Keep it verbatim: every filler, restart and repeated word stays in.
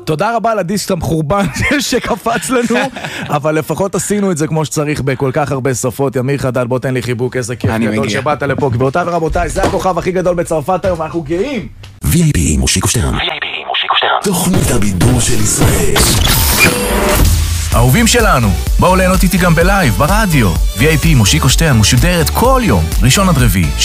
תודה רבה על הדיסק המחורבן שקפץ לנו, אבל לפחות עשינו את זה כמו שצריך בכל כך הרבה שפות. ימיר חדד, בוא תן לי חיבוק, איזה כיף גדול שבאת לפה. גבירותיי ורבותיי, זה הכוכב הכי גדול בצרפת היום, אנחנו גאים. וי איי פי מושיקו שטרן, וי איי פי מושיקו שטרן, תוכנית הבידור של ישראל. אהובים שלנו, בואו ליהנות איתי גם בלייב, ברדיו. וי איי פי מושיקו שטרן משודרת כל יום, ראשון עד רביעי.